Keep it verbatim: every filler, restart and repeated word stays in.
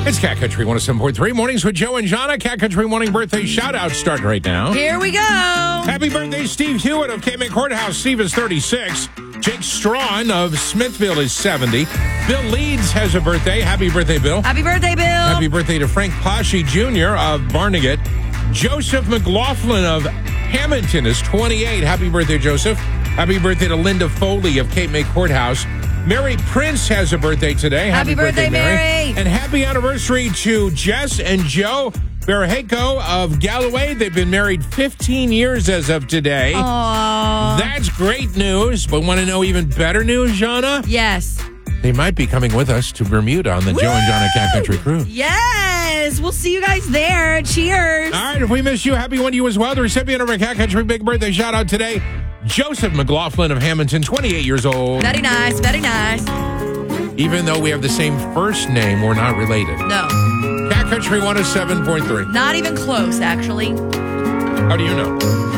It's Cat Country one oh seven point three. Mornings with Joe and Jana. Cat Country morning birthday shout-out starting right now. Here we go. Happy birthday, Steve Hewitt of Cape May Courthouse. Steve is thirty-six. Jake Strawn of Smithville is seventy. Bill Leeds has a birthday. Happy birthday, Bill. Happy birthday, Bill. Happy birthday to Frank Pasci Junior of Barnegat. Joseph McLaughlin of Hamilton is twenty-eight. Happy birthday, Joseph. Happy birthday to Linda Foley of Cape May Courthouse. Mary Prince has a birthday today. Happy, happy birthday, birthday Mary. Mary. And happy anniversary to Jess and Joe Baraheko of Galloway. They've been married fifteen years as of today. Aww. That's great news. But want to know even better news, Jana? Yes. They might be coming with us to Bermuda on the Woo! Joe and Jana Cat Country Cruise. Yes. We'll see you guys there. Cheers. All right. If we miss you, happy one to you as well. The recipient of our Cat Country big birthday shout out today, Joseph McLaughlin of Hamilton, twenty-eight years old. Very nice, very nice. Even though we have the same first name, we're not related. No. Cat Country one oh seven point three. Not even close, actually. How do you know?